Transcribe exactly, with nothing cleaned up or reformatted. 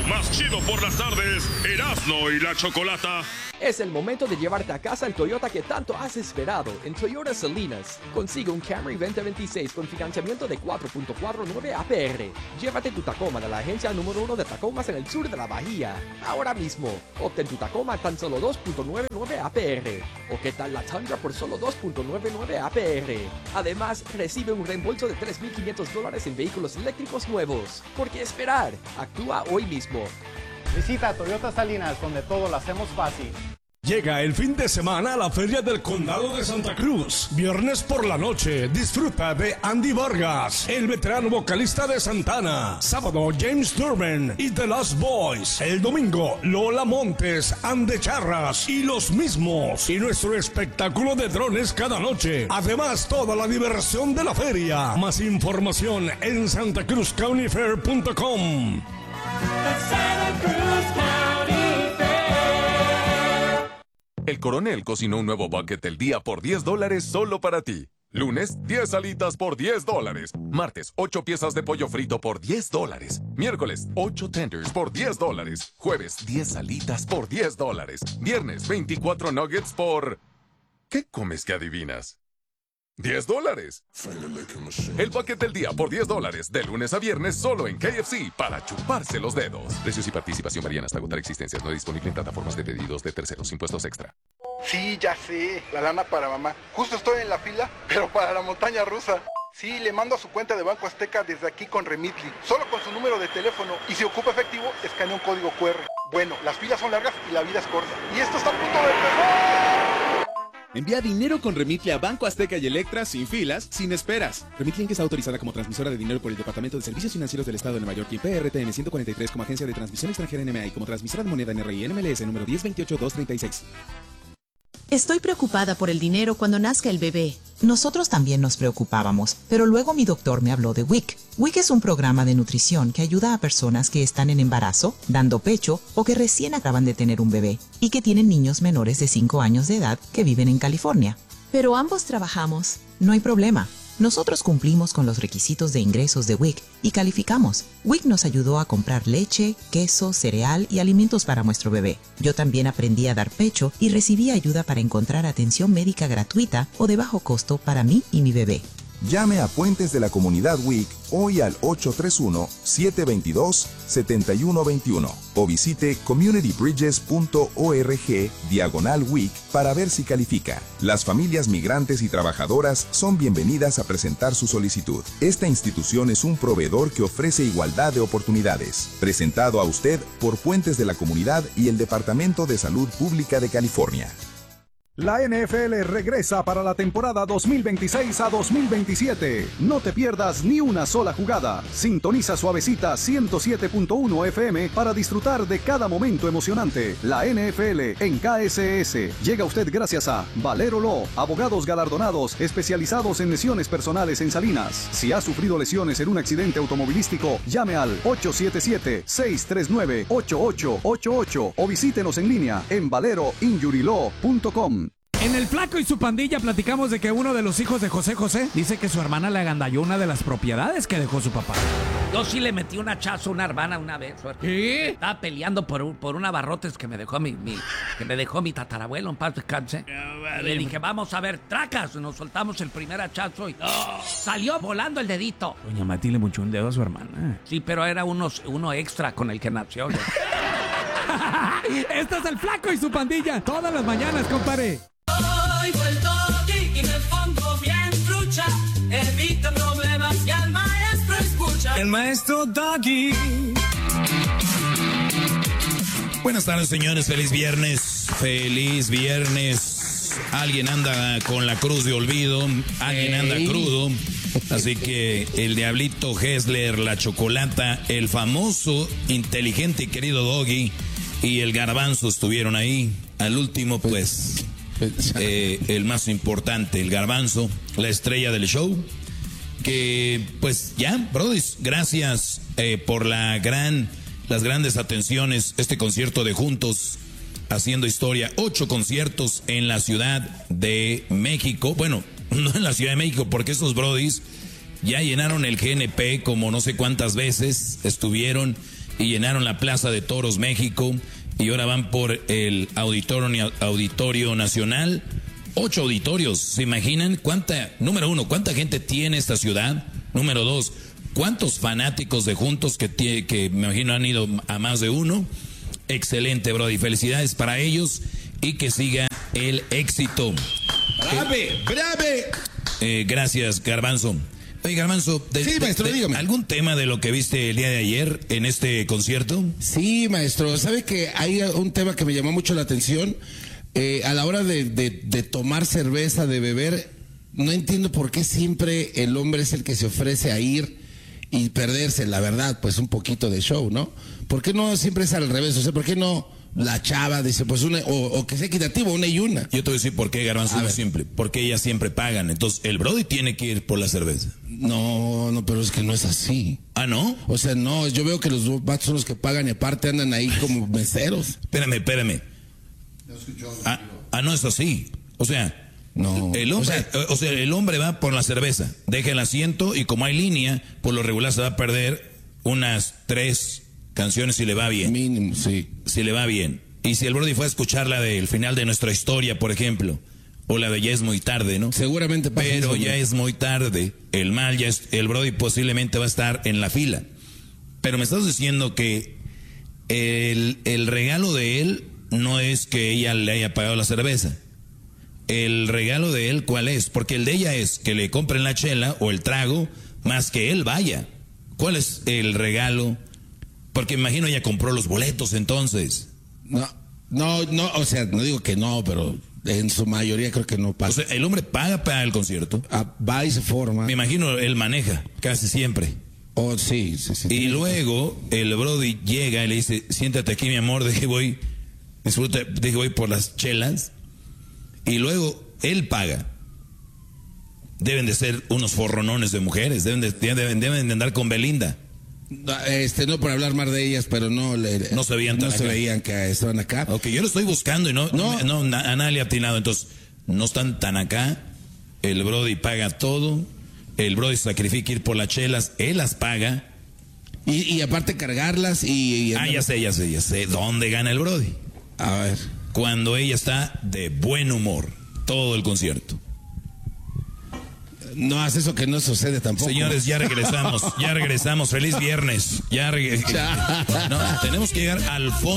más chido por las tardes, Erasmo y la Chocolata. Es el momento de llevarte a casa el Toyota que tanto has esperado en Toyota Salinas. Consigue un Camry veinte veintiséis con financiamiento de cuatro punto cuarenta y nueve A P R. Llévate tu Tacoma de la agencia número uno de Tacomas en el sur de la bahía. Ahora mismo, obtén tu Tacoma a tan solo dos punto noventa y nueve A P R. ¿O qué tal la Tundra por solo dos punto noventa y nueve A P R? Además, recibe un reembolso de tres mil quinientos dólares en vehículos eléctricos nuevos. ¿Por qué esperar? Actúa hoy mismo. Visita Toyota Salinas, donde todo lo hacemos fácil. Llega el fin de semana a la Feria del Condado de Santa Cruz. Viernes por la noche, disfruta de Andy Vargas, el veterano vocalista de Santana. Sábado, James Durbin y The Lost Boys. El domingo, Lola Montes, Ande Charras y los mismos. Y nuestro espectáculo de drones cada noche. Además, toda la diversión de la feria. Más información en santa cruz county fair punto com. El Coronel cocinó un nuevo bucket del día por diez dólares solo para ti. Lunes, diez alitas por diez dólares. Martes, ocho piezas de pollo frito por diez dólares. Miércoles, ocho tenders por diez dólares. Jueves, diez alitas por diez dólares. Viernes, veinticuatro nuggets por... ¿Qué comes que adivinas? diez dólares. El bucket del día por diez dólares, de lunes a viernes solo en K F C, para chuparse los dedos. Precios y participación varían hasta agotar existencias. No disponible en plataformas de pedidos de terceros. Impuestos extra. Sí, ya sé, la lana para mamá. Justo estoy en la fila, pero para la montaña rusa. Sí, le mando a su cuenta de Banco Azteca desde aquí con Remitly, solo con su número de teléfono, y si ocupa efectivo, escanea un código cu erre. Bueno, las filas son largas y la vida es corta. Y esto está a punto de empezar. Envía dinero con Remitly a Banco Azteca y Electra sin filas, sin esperas. Remitly está autorizada como transmisora de dinero por el Departamento de Servicios Financieros del Estado de Nueva York y P R T N ciento cuarenta y tres como agencia de transmisión extranjera N M A y como transmisora de moneda N R I N M L S número diez veintiocho dos treinta y seis. Estoy preocupada por el dinero cuando nazca el bebé. Nosotros también nos preocupábamos, pero luego mi doctor me habló de W I C. W I C es un programa de nutrición que ayuda a personas que están en embarazo, dando pecho o que recién acaban de tener un bebé y que tienen niños menores de cinco años de edad que viven en California. Pero ambos trabajamos. No hay problema. Nosotros cumplimos con los requisitos de ingresos de W I C y calificamos. W I C nos ayudó a comprar leche, queso, cereal y alimentos para nuestro bebé. Yo también aprendí a dar pecho y recibí ayuda para encontrar atención médica gratuita o de bajo costo para mí y mi bebé. Llame a Puentes de la Comunidad W I C hoy al ocho tres uno, siete dos dos, siete uno dos uno o visite community bridges punto org diagonal W I C para ver si califica. Las familias migrantes y trabajadoras son bienvenidas a presentar su solicitud. Esta institución es un proveedor que ofrece igualdad de oportunidades. Presentado a usted por Puentes de la Comunidad y el Departamento de Salud Pública de California. La N F L regresa para la temporada dos mil veintiséis a dos mil veintisiete. No te pierdas ni una sola jugada. Sintoniza Suavecita ciento siete punto uno F M para disfrutar de cada momento emocionante. La N F L en K S S. Llega a usted gracias a Valero Law, abogados galardonados especializados en lesiones personales en Salinas. Si ha sufrido lesiones en un accidente automovilístico, llame al ocho siete siete, seis tres nueve, ocho ocho ocho ocho o visítenos en línea en valero injury law punto com. En El Flaco y su pandilla platicamos de que uno de los hijos de José José dice que su hermana le agandalló una de las propiedades que dejó su papá. Yo sí le metí un hachazo a una hermana una vez. ¿Qué? Estaba peleando por, un, por una abarrotes que me dejó mi, mi que me dejó mi tatarabuelo en paz descanse. No, vale. Le dije, vamos a ver, tracas. Nos soltamos el primer hachazo y ¡oh! Salió volando el dedito. Doña Mati le muchó un dedo a su hermana. Sí, pero era unos, uno extra con el que nació. Este es El Flaco y su pandilla. Todas las mañanas, compadre. Oigo el toque y me pongo bien trucha. Evito problemas y al maestro escucha. El maestro Doggy. Buenas tardes, señores. Feliz viernes. Feliz viernes. Alguien anda con la cruz de olvido. Alguien anda crudo. Así que el diablito Hessler, la chocolata, el famoso, inteligente y querido Doggy y el garbanzo estuvieron ahí. Al último, pues... Eh, el más importante, el garbanzo, la estrella del show, que pues ya, brodis, gracias eh, por la gran, las grandes atenciones, este concierto de Juntos, haciendo historia, ocho conciertos en la Ciudad de México, bueno, no en la Ciudad de México, porque esos brodis ya llenaron el G N P como no sé cuántas veces, estuvieron y llenaron la Plaza de Toros México y ahora van por el Auditorio, Auditorio Nacional. Ocho auditorios, ¿se imaginan cuánta, número uno, cuánta gente tiene esta ciudad? Número dos, ¿cuántos fanáticos de Juntos que, tie, que me imagino han ido a más de uno? Excelente, Brody, felicidades para ellos y que siga el éxito. ¡Brave! Eh, ¡Brave! Eh, gracias, Garbanzo. Oye, Garbanzo, de, sí, maestro, de, de, dígame. ¿algún tema de lo que viste el día de ayer en este concierto? Sí, maestro, ¿sabe que hay un tema que me llamó mucho la atención? Eh, a la hora de, de, de tomar cerveza, de beber, no entiendo por qué siempre el hombre es el que se ofrece a ir y perderse, la verdad, pues un poquito de show, ¿no? ¿Por qué no siempre es al revés? O sea, ¿por qué no la chava dice, pues una, o, o que sea equitativo, una y una? Yo te voy a decir por qué, Garbanzo, muy simple. Porque ellas siempre pagan. Entonces, el Brody tiene que ir por la cerveza. No, no, pero es que no es así. ¿Ah, no? O sea, no, yo veo que los vatos son los que pagan y aparte andan ahí como meseros. Espérame, espérame. Ah, ah, no es así. O sea, no. El hombre, o sea, o sea, el hombre va por la cerveza, deja el asiento y como hay línea, por lo regular se va a perder unas tres canciones si le va bien. Mínimo, sí. Si le va bien. Y si el Brody fue a escuchar la del final de nuestra historia, por ejemplo, o la de ya es muy tarde, ¿no? Seguramente pasa Pero eso, ya ¿no? es muy tarde. El mal ya es, el Brody posiblemente va a estar en la fila. Pero me estás diciendo que el, el regalo de él no es que ella le haya pagado la cerveza. El regalo de él, ¿cuál es? Porque el de ella es que le compren la chela o el trago, más que él vaya. ¿Cuál es el regalo? Porque imagino ella compró los boletos entonces. No, no, no, o sea, no digo que no, pero en su mayoría creo que no pasa. O sea, el hombre paga para el concierto. Ah, va y se forma. Me imagino él maneja, casi siempre. Oh, sí, sí, sí. Y luego el Brody llega y le dice, siéntate aquí, mi amor, deje voy, disfruta, deje voy por las chelas. Y luego él paga. Deben de ser unos forronones de mujeres, deben de, deben, deben de andar con Belinda. Este, no por hablar mal de ellas, pero no le, no se veían tan no acá. se veían que estaban acá. Ok, yo lo estoy buscando y no, no. no, no a nadie le ha atinado, entonces no están tan acá. El Brody paga todo, el Brody sacrifica ir por las chelas, él las paga. Y, y aparte cargarlas y, y... Ah, ya sé, ya sé, ya sé. ¿Dónde gana el Brody? A ver. Cuando ella está de buen humor, todo el concierto. No hace eso que no sucede tampoco. Señores, ya regresamos, ya regresamos. Feliz viernes. Ya reg... No, tenemos que llegar al fondo.